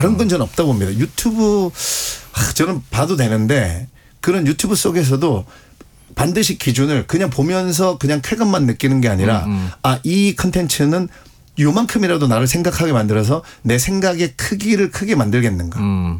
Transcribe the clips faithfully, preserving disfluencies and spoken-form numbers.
그런 건 저는 없다고 봅니다. 유튜브 저는 봐도 되는데 그런 유튜브 속에서도 반드시 기준을 그냥 보면서 그냥 쾌감만 느끼는 게 아니라 음, 음. 아, 이 컨텐츠는 요만큼이라도 나를 생각하게 만들어서 내 생각의 크기를 크게 만들겠는가. 음.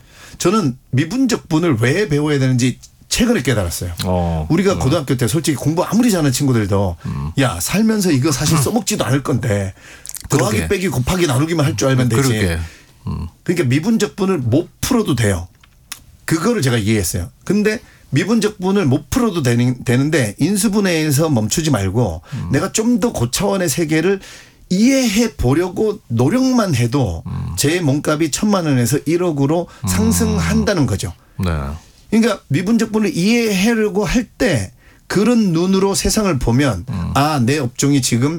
저는 미분적분을 왜 배워야 되는지 최근에 깨달았어요. 어, 우리가 어. 고등학교 때 솔직히 공부 아무리 잘하는 친구들도 음. 야 살면서 이거 사실 써먹지도 않을 건데 더하기 그러게. 빼기 곱하기 나누기만 할 줄 알면 되지. 그러게. 음. 그러니까 미분적분을 못 풀어도 돼요. 그거를 제가 이해했어요. 근데 미분적분을 못 풀어도 되는, 되는데 인수분해에서 멈추지 말고 음. 내가 좀 더 고차원의 세계를 이해해 보려고 노력만 해도 음. 제 몸값이 천만 원에서 일억으로 음. 상승한다는 거죠. 네. 그러니까 미분적분을 이해하려고 할 때 그런 눈으로 세상을 보면 음. 아, 내 업종이 지금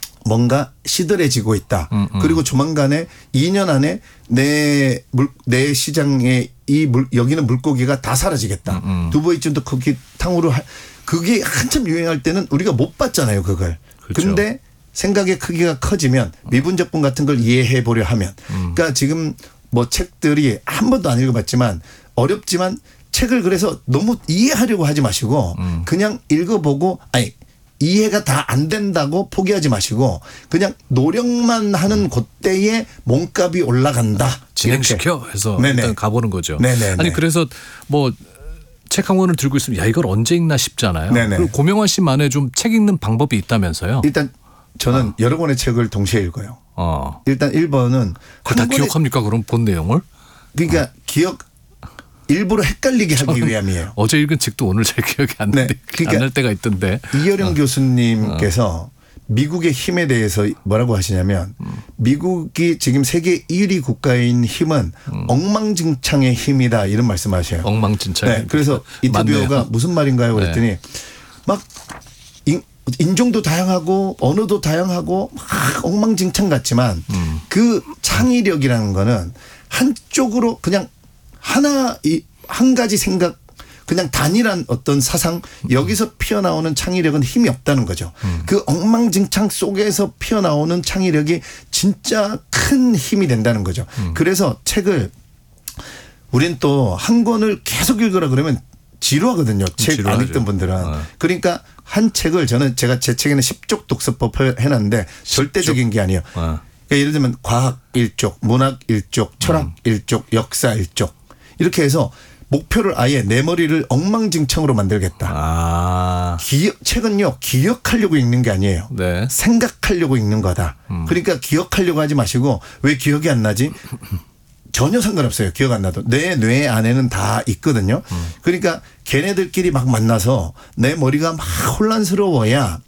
뭔가 시들해지고 있다. 음, 음. 그리고 조만간에 이 년 안에 내, 물, 내 시장에 이 물, 여기는 물고기가 다 사라지겠다. 음, 음. 두부이쯤도 거기 탕후루 할, 그게 한참 유행할 때는 우리가 못 봤잖아요, 그걸. 그렇죠. 근데 생각의 크기가 커지면 미분적분 같은 걸 이해해 보려 하면. 음. 그러니까 지금 뭐 책들이 한 번도 안 읽어봤지만 어렵지만 책을 그래서 너무 이해하려고 하지 마시고 음. 그냥 읽어보고 아니 이해가 다 안 된다고 포기하지 마시고 그냥 노력만 하는 음. 그때에 몸값이 올라간다. 진행시켜 해서 네네. 일단 가보는 거죠. 네네네. 아니 그래서 뭐 책 한 권을 들고 있으면 야 이걸 언제 읽나 싶잖아요. 네네. 그리고 고명환 씨만의 좀 책 읽는 방법이 있다면서요. 일단 저는 어. 여러 권의 책을 동시에 읽어요. 어. 일단 일 번은. 그걸 다 기억합니까 그럼 본 내용을? 그러니까 어. 기억. 일부러 헷갈리게 하기 위함이에요. 어제 읽은 책도 오늘 잘 기억이 안, 네. 그러니까 안 날 때가 있던데. 이여령 어. 교수님께서 미국의 힘에 대해서 뭐라고 하시냐면 음. 미국이 지금 세계 일 위 국가인 힘은 음. 엉망진창의 힘이다 이런 말씀하셔요. 엉망진창. 네. 그래서 인터뷰어가 맞네요. 무슨 말인가요 그랬더니 네. 막 인, 인종도 다양하고 언어도 다양하고 막 엉망진창 같지만 음. 그 창의력이라는 거는 한쪽으로 그냥 하나, 이, 한 가지 생각, 그냥 단일한 어떤 사상, 여기서 피어나오는 창의력은 힘이 없다는 거죠. 음. 그 엉망진창 속에서 피어나오는 창의력이 진짜 큰 힘이 된다는 거죠. 음. 그래서 책을, 우린 또 한 권을 계속 읽으라 그러면 지루하거든요. 책 안 읽던 분들은. 어. 그러니까 한 책을 저는 제가 제 책에는 십족 독서법 해놨는데 절대적인 게 아니에요. 어. 그러니까 예를 들면 과학 일족, 문학 일족, 철학 음. 일족, 역사 일족. 이렇게 해서 목표를 아예 내 머리를 엉망진창으로 만들겠다. 아. 기억, 책은요 기억하려고 읽는 게 아니에요. 네. 생각하려고 읽는 거다. 음. 그러니까 기억하려고 하지 마시고 왜 기억이 안 나지? 전혀 상관없어요. 기억 안 나도. 내 뇌 안에는 다 있거든요. 음. 그러니까 걔네들끼리 막 만나서 내 머리가 막 혼란스러워야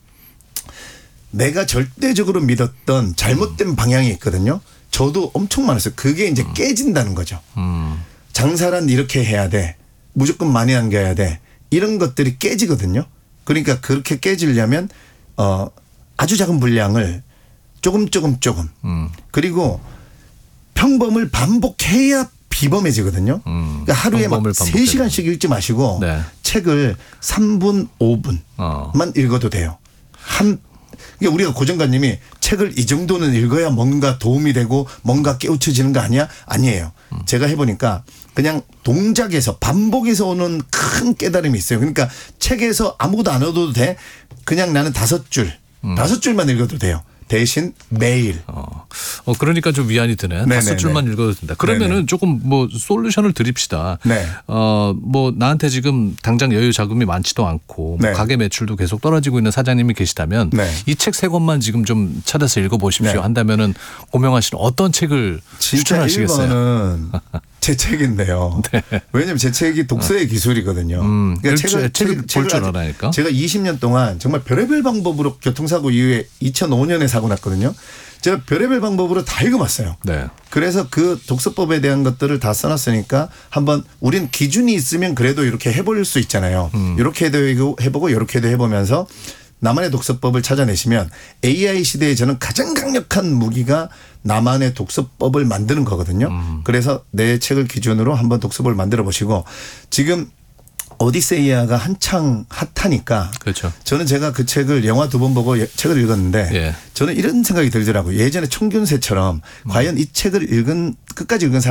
내가 절대적으로 믿었던 잘못된 방향이 있거든요. 저도 엄청 많았어요. 그게 이제 깨진다는 거죠. 음. 장사란 이렇게 해야 돼. 무조건 많이 남겨야 돼. 이런 것들이 깨지거든요. 그러니까 그렇게 깨지려면 어 아주 작은 분량을 조금 조금 조금 음. 그리고 평범을 반복해야 비범해지거든요. 음. 그러니까 하루에 막 세 시간씩 읽지 마시고 네. 책을 삼 분, 오 분만 어. 읽어도 돼요. 한 그러니까 우리가 고정관님이 책을 이 정도는 읽어야 뭔가 도움이 되고 뭔가 깨우쳐지는 거 아니야? 아니에요. 음. 제가 해보니까 그냥 동작에서 반복에서 오는 큰 깨달음이 있어요. 그러니까 책에서 아무것도 안 얻어도 돼. 그냥 나는 다섯 줄, 음. 다섯 줄만 읽어도 돼요. 대신 매일. 어, 어 그러니까 좀 위안이 드네. 네네네. 다섯 줄만 읽어도 된다. 그러면은 네네. 조금 뭐 솔루션을 드립시다. 네. 어, 뭐 나한테 지금 당장 여유 자금이 많지도 않고 네. 뭐 가게 매출도 계속 떨어지고 있는 사장님이 계시다면 네. 이 책 세 권만 지금 좀 찾아서 읽어보십시오. 네. 한다면은 고명환 씨는 어떤 책을 추천하시겠어요? 일 번은 제 책인데요. 네. 왜냐하면 제 책이 독서의 기술이거든요. 음, 그러니까 책을 책을 볼 줄 알아니까. 제가 이십 년 동안 정말 별의별 방법으로 교통사고 이후에 이천오 년에 사고 났거든요. 제가 별의별 방법으로 다 읽어봤어요. 네. 그래서 그 독서법에 대한 것들을 다 써놨으니까 한번 우린 기준이 있으면 그래도 이렇게 해볼 수 있잖아요. 음. 이렇게도 해보고 이렇게도 해보면서 나만의 독서법을 찾아내시면 에이아이 시대에 저는 가장 강력한 무기가 나만의 독서법을 만드는 거거든요. 음. 그래서 내 책을 기준으로 한번 독서법을 만들어 보시고 지금 오디세이아가 한창 핫하니까 그렇죠. 저는 제가 그 책을 영화 두 번 보고 책을 읽었는데 예. 저는 이런 생각이 들더라고요. 예전에 청균세처럼 음. 과연 이 책을 읽은 끝까지 읽은 사람